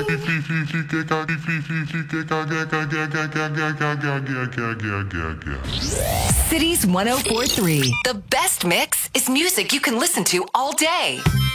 Cities 104.3. The best mix is music you can listen to all day.